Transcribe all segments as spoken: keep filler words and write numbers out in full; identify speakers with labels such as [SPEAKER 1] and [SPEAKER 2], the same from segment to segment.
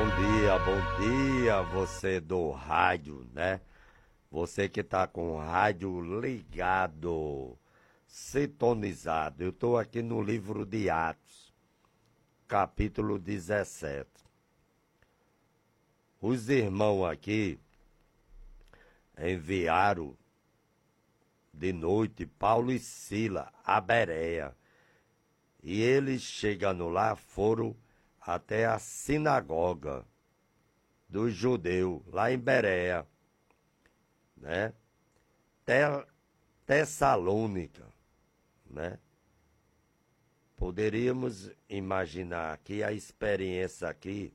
[SPEAKER 1] bom dia, bom dia, você do rádio, né? Você que tá com o rádio ligado, sintonizado. Eu tô aqui no livro de Atos, capítulo dezessete. Os irmãos aqui enviaram de noite Paulo e Sila a Bereia. E eles, chegando lá, foram até a sinagoga dos judeus, lá em Bereia, né? Te- Tessalônica, né? Poderíamos imaginar que a experiência aqui,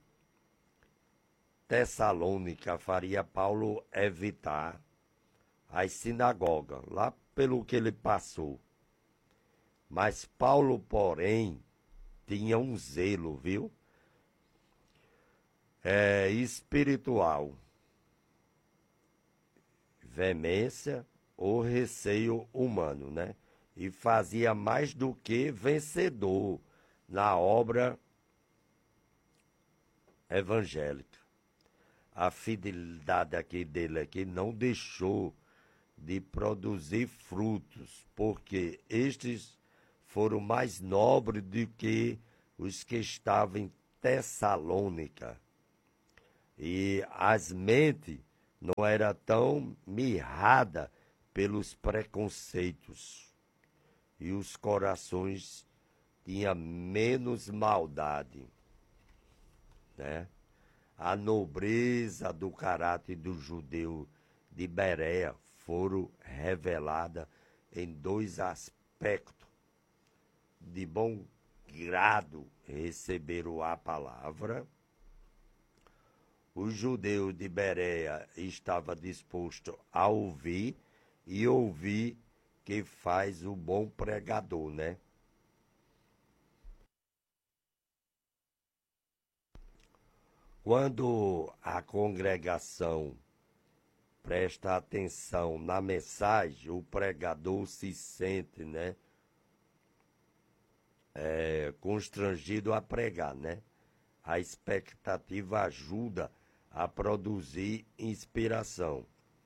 [SPEAKER 1] Tessalônica, faria Paulo evitar as sinagogas, lá pelo que ele passou. Mas Paulo, porém, tinha um zelo, viu? É, espiritual, veemência ou receio humano, né? E fazia mais do que vencedor na obra evangélica. A fidelidade aqui dele aqui não deixou de produzir frutos, porque estes foram mais nobres do que os que estavam em Tessalônica. E as mentes não eram tão mirradas pelos preconceitos. E os corações tinham menos maldade, né? A nobreza do caráter do judeu de Bereia foram reveladas em dois aspectos. De bom grado receberam a palavra. O judeu de Bereia estava disposto a ouvir, e ouvir que faz o bom pregador, né? Quando a congregação presta atenção na mensagem, o pregador se sente, né, é, constrangido a pregar, né? A expectativa ajuda a produzir inspiração.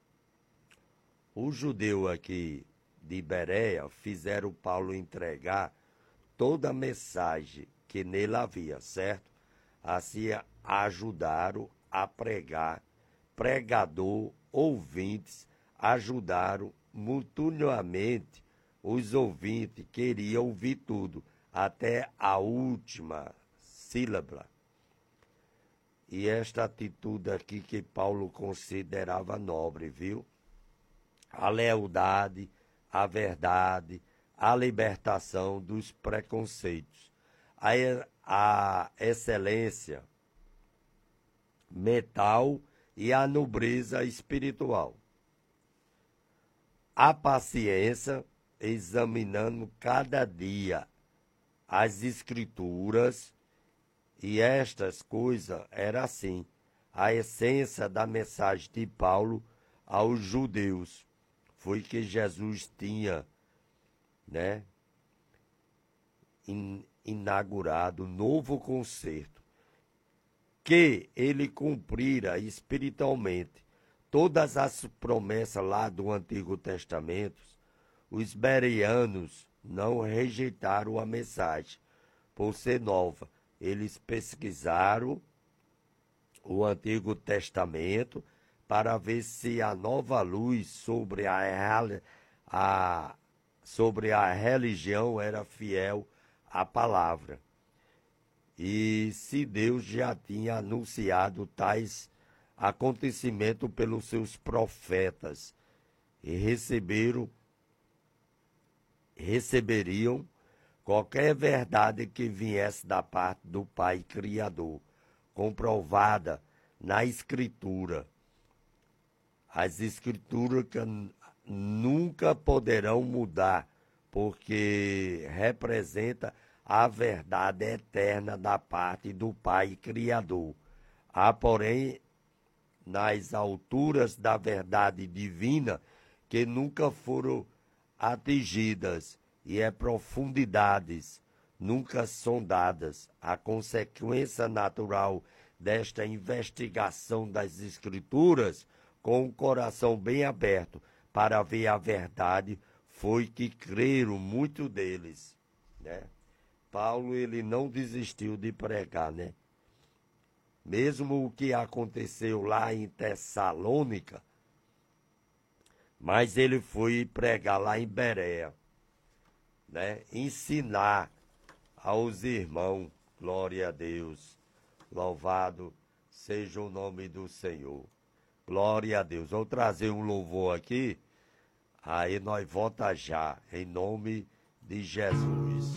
[SPEAKER 1] Os judeus aqui de Bereia fizeram Paulo entregar toda a mensagem que nele havia, certo? Assim ajudaram a pregar, pregador, ouvintes, ajudaram mutuamente os ouvintes, queriam ouvir tudo, até a última sílaba. E esta atitude aqui que Paulo considerava nobre, viu? A lealdade, a verdade, a libertação dos preconceitos, a, a excelência mental e a nobreza espiritual. A paciência, examinando cada dia as escrituras, e estas coisas era assim, a essência da mensagem de Paulo aos judeus. Foi que Jesus tinha, né, in, inaugurado um novo concerto, que ele cumprira espiritualmente todas as promessas lá do Antigo Testamento. Os bereanos não rejeitaram a mensagem por ser nova. Eles pesquisaram o Antigo Testamento para ver se a nova luz sobre a, a, sobre a religião era fiel à palavra. E se Deus já tinha anunciado tais acontecimentos pelos seus profetas, e receberam, receberiam qualquer verdade que viesse da parte do Pai Criador, comprovada na Escritura. As Escrituras que nunca poderão mudar, porque representa a verdade eterna da parte do Pai Criador. Há, porém, nas alturas da verdade divina que nunca foram atingidas, e é profundidades nunca sondadas, a consequência natural desta investigação das Escrituras com o coração bem aberto para ver a verdade, foi que creram muito deles, né? Paulo, ele não desistiu de pregar, né? Mesmo o que aconteceu lá em Tessalônica, mas ele foi pregar lá em Bereia, né? Ensinar aos irmãos, glória a Deus, louvado seja o nome do Senhor, glória a Deus. Vou trazer um louvor aqui, aí nós volta já, em nome de Jesus.